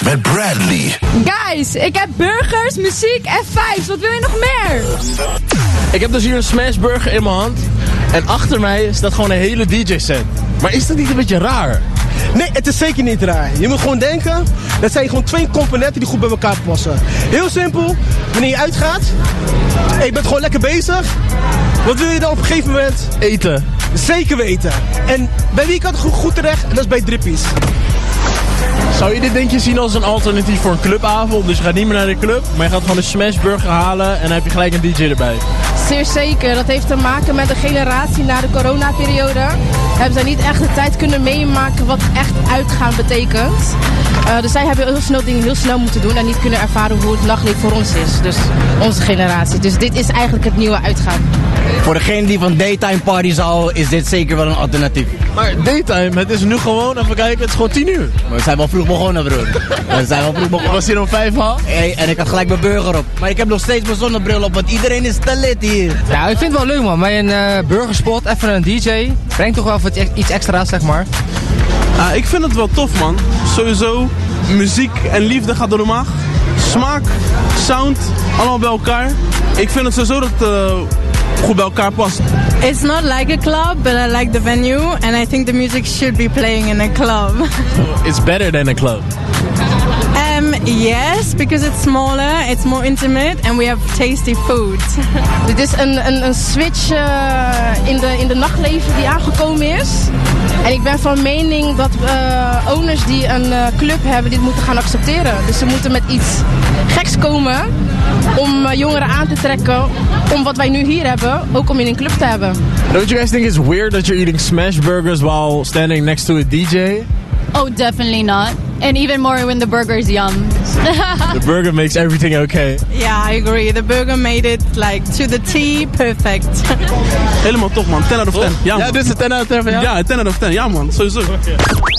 met Bradley. Guys, ik heb burgers, muziek en vibes. Wat wil je nog meer? Ik heb dus hier een smashburger in mijn hand. En achter mij staat gewoon een hele DJ-set. Maar is dat niet een beetje raar? Nee, het is zeker niet raar. Je moet gewoon denken, dat zijn gewoon twee componenten die goed bij elkaar passen. Heel simpel, wanneer je uitgaat en je bent gewoon lekker bezig. Wat wil je dan op een gegeven moment? Eten. Zeker weten. En bij wie kan het goed terecht? En dat is bij Drippies. Zou je dit denk je zien als een alternatief voor een clubavond? Dus je gaat niet meer naar de club, maar je gaat gewoon een smashburger halen en dan heb je gelijk een DJ erbij. Zeer zeker. Dat heeft te maken met de generatie na de coronaperiode. Hebben zij niet echt de tijd kunnen meemaken wat echt uitgaan betekent. Dus zij hebben heel snel dingen heel snel moeten doen en niet kunnen ervaren hoe het nachtleven voor ons is. Dus onze generatie. Dus dit is eigenlijk het nieuwe uitgaan. Voor degene die van daytime parties houdt, is dit zeker wel een alternatief. Maar daytime, het is nu gewoon, even kijken, het is gewoon 10 uur. Maar we zijn wel vroeg begonnen, broer. Ik was hier om 5 al. Hey, en ik had gelijk mijn burger op. Maar ik heb nog steeds mijn zonnebril op, want iedereen is te lit hier. Ja, ik vind het wel leuk, man. Bij een burgerspot, even een DJ. Brengt toch wel iets extra's, zeg maar. Ik vind het wel tof, man. Sowieso, muziek en liefde gaat door de maag. Smaak, sound, allemaal bij elkaar. Ik vind het sowieso dat het goed bij elkaar past. It's not like a club, but I like the venue. And I think the music should be playing in a club. It's better than a club. Yes, because it's smaller, it's more intimate, and we have tasty food. Dit is een switch in de nachtleven die aangekomen is. En ik ben van mening dat owners die een club hebben dit moeten gaan accepteren. Dus ze moeten met iets geks komen om jongeren aan te trekken. Om wat wij nu hier hebben, ook om in een club te hebben. Don't you guys think it's weird that you're eating smash burgers while standing next to a DJ? Oh, definitely not. And even more when the burger is yum. The burger makes everything okay. Yeah, I agree. The burger made it like to the T, perfect. Helemaal top, man. 10 out of 10. Ja, dit is een 10 out of 10 van jou? Ja, 10 out of 10. Ja, man. Sowieso.